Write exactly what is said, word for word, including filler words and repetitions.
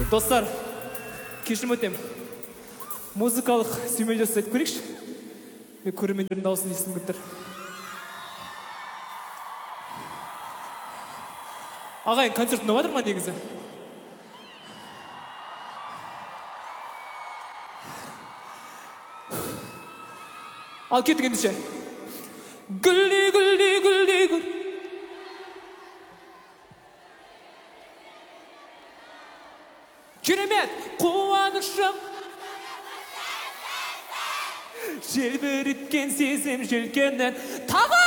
Достар, кешірім өтем. Музыкалық сүймелі жасайды көрейікші. Мен көрермендердің дауысын естігім келіп тұр. Ағайын, концерт ұнап жатыр ма негізі? Ал кеттік ендеше. Гүлді, гүлді, гүлді, гүл. Керемет, қуанышым. Желбіріткен сезім желкеннен тағы